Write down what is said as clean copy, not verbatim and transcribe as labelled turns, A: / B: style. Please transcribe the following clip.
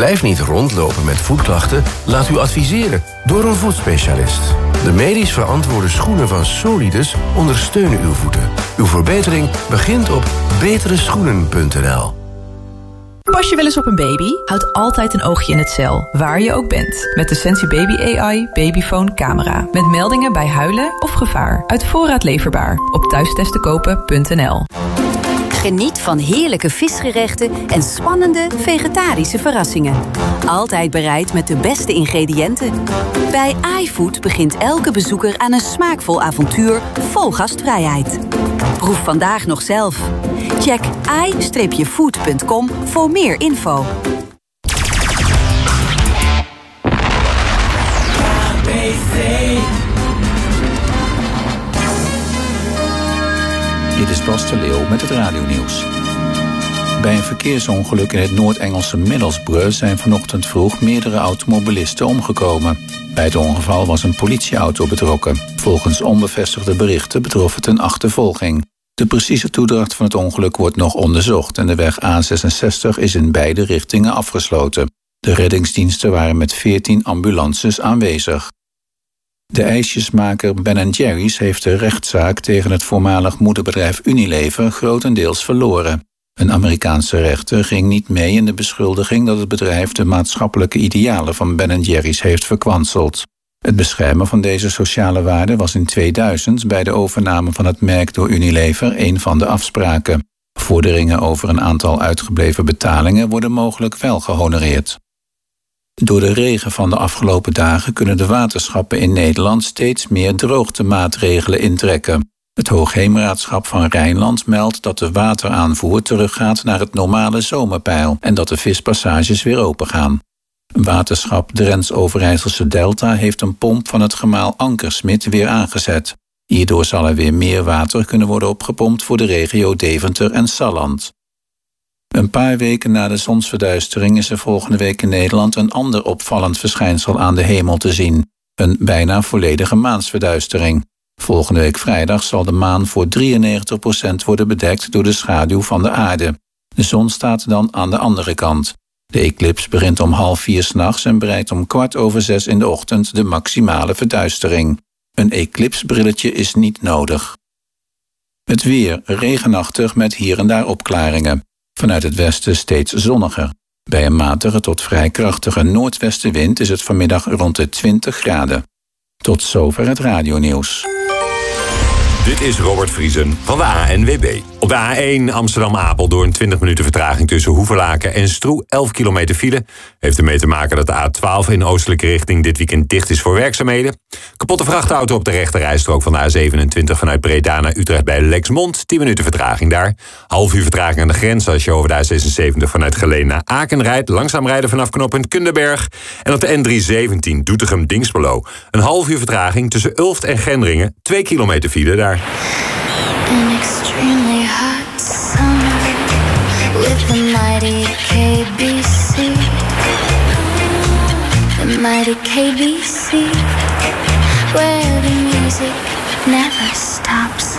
A: Blijf niet rondlopen met voetklachten. Laat u adviseren door een voetspecialist. De medisch verantwoorde schoenen van Solidus ondersteunen uw voeten. Uw verbetering begint op betereschoenen.nl.
B: Pas je wel eens op een baby? Houd altijd een oogje in het cel, waar je ook bent. Met de Sensi Baby AI Babyphone camera. Met meldingen bij huilen of gevaar. Uit voorraad leverbaar. Op thuistestenkopen.nl.
C: Geniet van heerlijke visgerechten en spannende vegetarische verrassingen. Altijd bereid met de beste ingrediënten. Bij iFood begint elke bezoeker aan een smaakvol avontuur vol gastvrijheid. Proef vandaag nog zelf. Check i-food.com voor meer info.
D: Dit is Bas de Leeuw met het radionieuws. Bij een verkeersongeluk in het Noord-Engelse Middlesbrough zijn vanochtend vroeg meerdere automobilisten omgekomen. Bij het ongeval was een politieauto betrokken. Volgens onbevestigde berichten betrof het een achtervolging. De precieze toedracht van het ongeluk wordt nog onderzocht en de weg A66 is in beide richtingen afgesloten. De reddingsdiensten waren met 14 ambulances aanwezig. De ijsjesmaker Ben & Jerry's heeft de rechtszaak tegen het voormalig moederbedrijf Unilever grotendeels verloren. Een Amerikaanse rechter ging niet mee in de beschuldiging dat het bedrijf de maatschappelijke idealen van Ben & Jerry's heeft verkwanseld. Het beschermen van deze sociale waarden was in 2000 bij de overname van het merk door Unilever een van de afspraken. Vorderingen over een aantal uitgebleven betalingen worden mogelijk wel gehonoreerd. Door de regen van de afgelopen dagen kunnen de waterschappen in Nederland steeds meer droogtemaatregelen intrekken. Het Hoogheemraadschap van Rijnland meldt dat de wateraanvoer teruggaat naar het normale zomerpeil en dat de vispassages weer opengaan. Waterschap Drents-Overijsselse Delta heeft een pomp van het gemaal Ankersmit weer aangezet. Hierdoor zal er weer meer water kunnen worden opgepompt voor de regio Deventer en Salland. Een paar weken na de zonsverduistering is er volgende week in Nederland een ander opvallend verschijnsel aan de hemel te zien. Een bijna volledige maansverduistering. Volgende week vrijdag zal de maan voor 93% worden bedekt door de schaduw van de aarde. De zon staat dan aan de andere kant. De eclips begint om 3:30 's en bereikt om 6:15 in de ochtend de maximale verduistering. Een eclipsbrilletje is niet nodig. Het weer regenachtig met hier en daar opklaringen. Vanuit het westen steeds zonniger. Bij een matige tot vrij krachtige noordwestenwind is het vanmiddag rond de 20 graden. Tot zover het radionieuws.
E: Dit is Robert Vriesen van de ANWB. Op de A1 Amsterdam-Apeldoorn 20 minuten vertraging tussen Hoevelaken en Stroe. 11 kilometer file. Heeft ermee te maken dat de A12 in oostelijke richting dit weekend dicht is voor werkzaamheden. Kapotte vrachtauto op de rechterrijstrook van de A27 vanuit Breda naar Utrecht bij Lexmond. 10 minuten vertraging daar. Half uur vertraging aan de grens als je over de A76 vanuit Geleen naar Aken rijdt. Langzaam rijden vanaf knooppunt Kunderberg. En op de N317 Doetinchem-Dinxperlo. Een half uur vertraging tussen Ulft en Gendringen. 2 kilometer file daar.
F: An extremely hot summer with the mighty KBC. The mighty KBC, where the music never stops.